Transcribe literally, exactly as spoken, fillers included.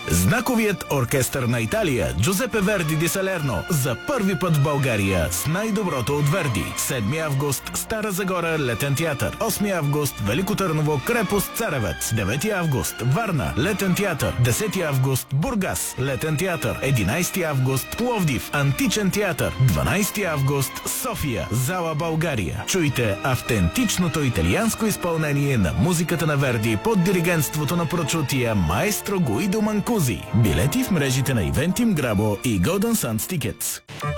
Знаковият оркестър на Италия Джузепе Верди ди Салерно за първи път в България с най-доброто от Верди. седми август Стара Загора Летен театър. осми август Велико Търново Крепост Царевец. девети август Варна Летен театър. десети август Бургас Летен театър. единайсети август Пловдив Античен театър. дванайсети август София Зала България. Чуйте автентичното италианско изпълнение на музиката на Верди под диригентството на прочутия маестро Гуидо Манкузи. Билети в мрежите на Eventim, Grabo и Golden Sands Tickets.